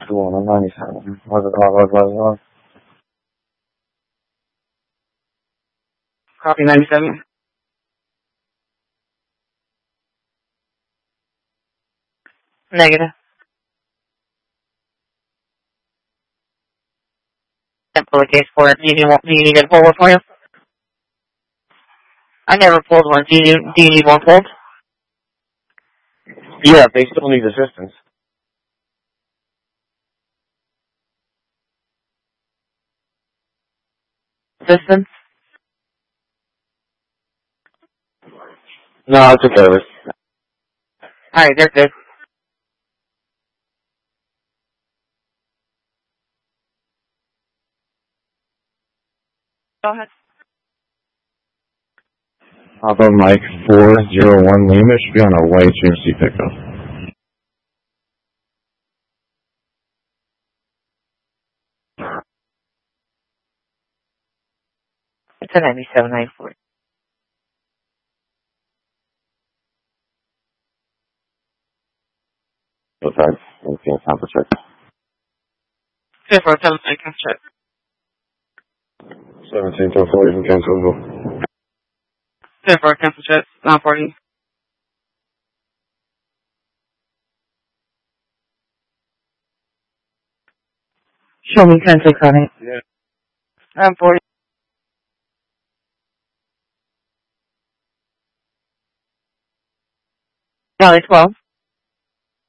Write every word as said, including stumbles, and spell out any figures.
one on ninety-seven. Was it all was was Copy ninety-seven. Negative. Can't pull a case for it. Do you need, do you need it pulled for you? I never pulled one. Do you, do you need one pulled? Yeah, they still need assistance. Assistance? No, it's okay. Alright, they're good. Go ahead. Papa Mike four zero one Lima should be on a white G M C pickup. It's a ninety-seven ninety-four. Okay, okay, sample check. Good for a seven I can check. seventeen to forty from Cancelable. Good for a cancel check. Not forty. Show me ten six on it. Yeah. I'm forty. Valley twelve.